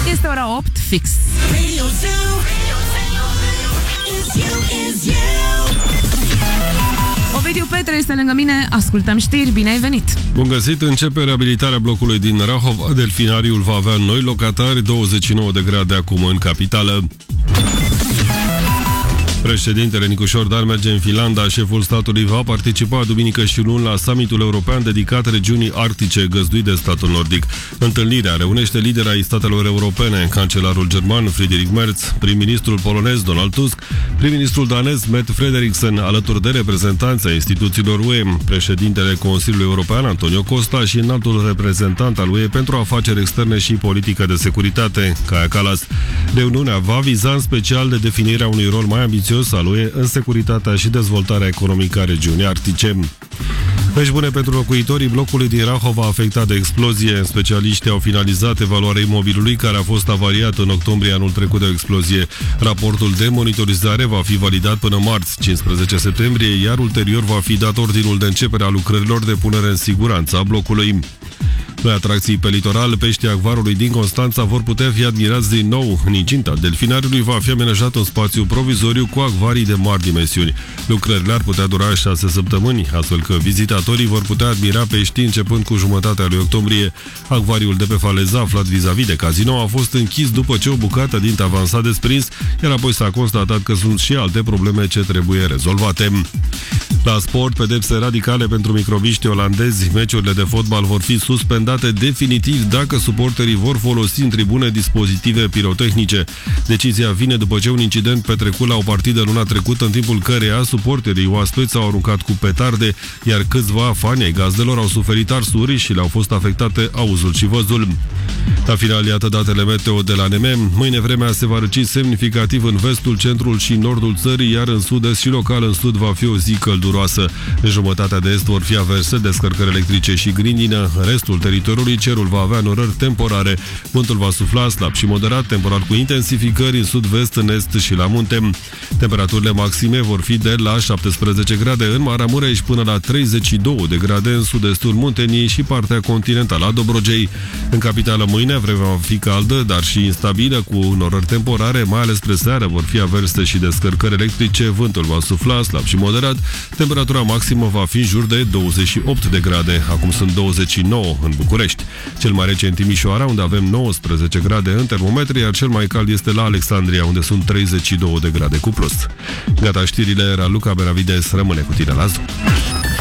Este ora 8 fix. Ovidiu Petre este lângă mine, ascultăm știri, bine ai venit! Bun găsit, începe reabilitarea blocului din Rahova. Delfinariul va avea noi locatari, 29 de grade acum în capitală. Președintele Nicușor Dan merge în Finlanda. Șeful statului va participa duminică și luni la summitul european dedicat regiunii arctice, găzduit de statul nordic. Întâlnirea reunește lideri ai statelor europene, cancelarul german Friedrich Merz, prim-ministrul polonez Donald Tusk, prim-ministrul danez Mette Frederiksen, alături de reprezentanța instituțiilor UE, președintele Consiliului European Antonio Costa și înaltul reprezentant al UE pentru afaceri externe și politică de securitate, Kaja Kallas. Reuniunea va viza în special de definirea unui rol mai ambițios al UE în securitatea și dezvoltarea economică a regiunii arctice. Vești bune pentru locuitorii blocului din Rahova afectat de explozie. Specialiștii au finalizat evaluarea imobilului care a fost avariat în octombrie anul trecut de o explozie. Raportul de monitorizare va fi validat până marți, 15 septembrie, iar ulterior va fi dat ordinul de începere a lucrărilor de punere în siguranță a blocului. Noi atracții pe litoral, peștii acvarului din Constanța vor putea fi admirați din nou. În incinta delfinariului va fi amenajat un spațiu provizoriu cu acvarii de mari dimensiuni. Lucrările ar putea dura 6 săptămâni, astfel că vizitatorii vor putea admira peștii începând cu jumătatea lui octombrie. Acvariul de pe faleză, aflat vis-a-vis de casino, a fost închis după ce o bucată din tavan s-a desprins, iar apoi s-a constatat că sunt și alte probleme ce trebuie rezolvate. La sport, pedepse radicale pentru microbiștii olandezi. Meciurile de fotbal vor fi suspendate definitiv dacă suporterii vor folosi în tribune dispozitive pirotehnice. Decizia vine după ce un incident petrecut la o partidă luna trecută, în timpul căreia suporterii oaspeți s-au aruncat cu petarde, iar câțiva fani ai gazdelor au suferit arsuri și le-au fost afectate auzul și văzul. La final, iată datele meteo de la NM. Mâine vremea se va răci semnificativ în vestul, centrul și nordul țării, iar în sud-est și local în sud va fi o zi călduroasă. În jumătatea de est vor fi averse, descărcări electrice și grindină. În restul teritoriului cerul va avea norări temporare. Vântul va sufla slab și moderat, temporar cu intensificări în sud-vest, în est și la munte. Temperaturile maxime vor fi de la 17 grade în Maramureș până la 32 de grade în sud-estul Munteniei și partea continentală a Dobrogei. În capitală mâine vremea va fi caldă, dar și instabilă, cu norări temporare, mai ales spre seară vor fi averse și descărcări electrice, vântul va sufla slab și moderat, temperatura maximă va fi în jur de 28 de grade, acum sunt 29 în București. Cel mai rece în Timișoara, unde avem 19 grade în termometri, iar cel mai cald este la Alexandria, unde sunt 32 de grade cu plus. Gata știrile, Raluca Benavides rămâne cu tine la zi.